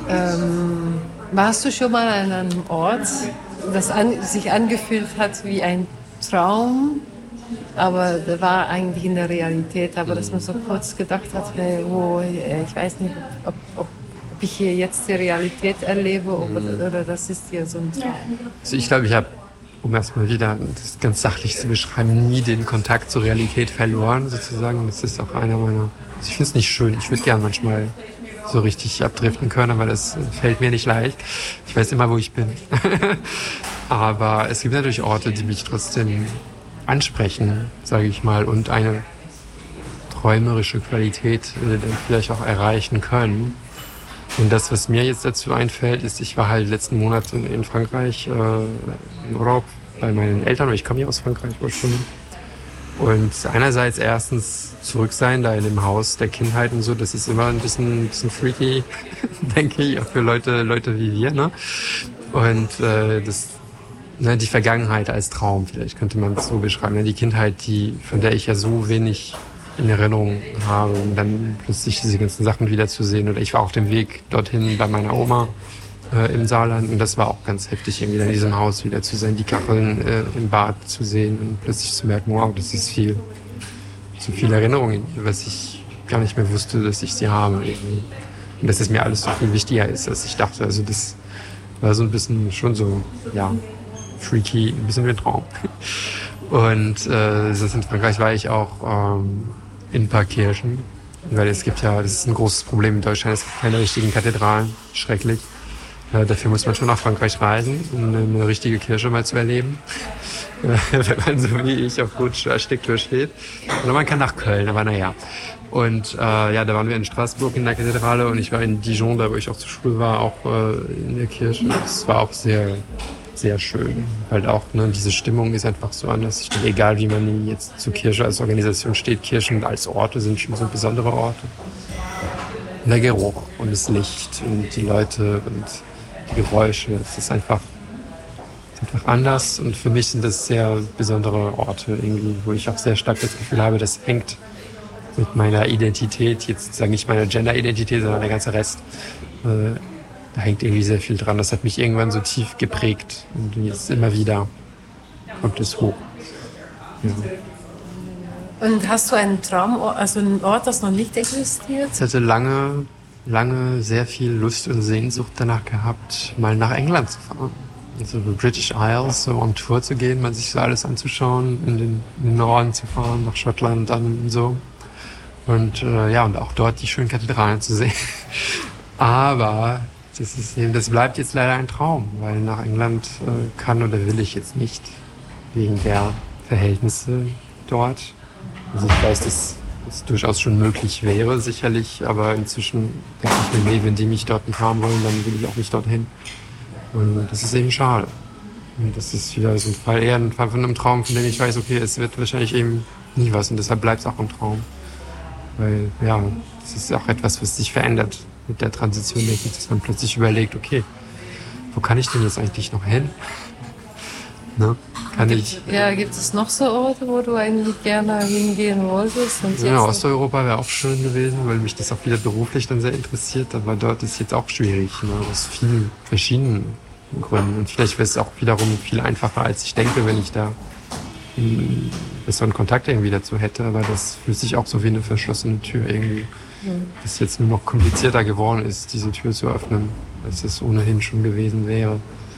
Warst du schon mal an einem Ort, das sich angefühlt hat wie ein Traum, aber der war eigentlich in der Realität, aber dass man so kurz gedacht hat, hey, ich weiß nicht, ob ich hier jetzt die Realität erlebe oder das ist hier so ein Traum. Also ich glaube, ich habe, um erstmal wieder das ganz sachlich zu beschreiben, nie den Kontakt zur Realität verloren, sozusagen. Das ist auch einer meiner... Also ich finde es nicht schön. Ich würde gerne manchmal so richtig abdriften können, aber das fällt mir nicht leicht. Ich weiß immer, wo ich bin. Aber es gibt natürlich Orte, die mich trotzdem ansprechen, sage ich mal, und eine träumerische Qualität vielleicht auch erreichen können. Und das, was mir jetzt dazu einfällt, ist, ich war halt letzten Monat in Frankreich in Urlaub bei meinen Eltern, weil ich komme ja aus Frankreich ursprünglich. Und einerseits erstens zurück sein, da in dem Haus der Kindheit und so, das ist immer ein bisschen freaky, denke ich, auch für Leute wie wir, ne? Und die Vergangenheit als Traum, vielleicht könnte man es so beschreiben, ne? Die Kindheit, von der ich ja so wenig in Erinnerung habe, und dann plötzlich diese ganzen Sachen wiederzusehen. Oder ich war auf dem Weg dorthin bei meiner Oma im Saarland und das war auch ganz heftig, irgendwie in diesem Haus wieder zu sein, die Kacheln im Bad zu sehen und plötzlich zu merken, wow, das ist so viel Erinnerungen, was ich gar nicht mehr wusste, dass ich sie habe irgendwie. Und dass es mir alles so viel wichtiger ist, als ich dachte. Also das war so ein bisschen schon so, ja, freaky, ein bisschen wie ein Traum. Und in Frankreich war ich auch in ein paar Kirchen, weil das ist ein großes Problem in Deutschland, es gibt keine richtigen Kathedralen, schrecklich. Dafür muss man schon nach Frankreich reisen, um eine richtige Kirche mal zu erleben, wenn man so wie ich auf gut Architektur steht. Oder man kann nach Köln, aber naja. Und da waren wir in Straßburg in der Kathedrale und ich war in Dijon, da wo ich auch zur Schule war, auch in der Kirche. Das war auch sehr, sehr schön. Halt auch, diese Stimmung ist einfach so anders. Ich denke, egal wie man jetzt zur Kirche als Organisation steht, Kirchen als Orte sind schon so besondere Orte. Und der Geruch und das Licht und die Leute und die Geräusche, es ist einfach anders und für mich sind das sehr besondere Orte irgendwie, wo ich auch sehr stark das Gefühl habe, das hängt mit meiner Identität, jetzt sage ich nicht meiner Gender-Identität, sondern der ganze Rest, da hängt irgendwie sehr viel dran. Das hat mich irgendwann so tief geprägt und jetzt immer wieder kommt es hoch. Ja. Und hast du einen Traum, also einen Ort, das noch nicht existiert? Ich hatte lange sehr viel Lust und Sehnsucht danach gehabt, mal nach England zu fahren. Also British Isles, so on Tour zu gehen, mal sich so alles anzuschauen, in den Norden zu fahren, nach Schottland dann und so. Und und auch dort die schönen Kathedralen zu sehen. Aber das bleibt jetzt leider ein Traum, weil nach England kann oder will ich jetzt nicht, wegen der Verhältnisse dort. Also ich weiß, dass es durchaus schon möglich wäre, sicherlich, aber inzwischen denke ich mir, nee, wenn die mich dort nicht haben wollen, dann will ich auch nicht dorthin. Und das ist eben schade. Und das ist wieder so eher ein Fall von einem Traum, von dem ich weiß, okay, es wird wahrscheinlich eben nie was und deshalb bleibt es auch ein Traum. Weil, ja, das ist auch etwas, was sich verändert mit der Transition, denke ich, dass man plötzlich überlegt, okay, wo kann ich denn jetzt eigentlich noch hin? Ne? Gibt es noch so Orte, wo du eigentlich gerne hingehen wolltest? Ja, Osteuropa wäre auch schön gewesen, weil mich das auch wieder beruflich dann sehr interessiert. Aber dort ist jetzt auch schwierig, aus vielen verschiedenen Gründen. Und vielleicht wäre es auch wiederum viel einfacher, als ich denke, wenn ich da einen besseren Kontakt irgendwie dazu hätte. Aber das fühlt sich auch so wie eine verschlossene Tür irgendwie. Dass jetzt nur noch komplizierter geworden ist, diese Tür zu öffnen, als es ohnehin schon gewesen wäre.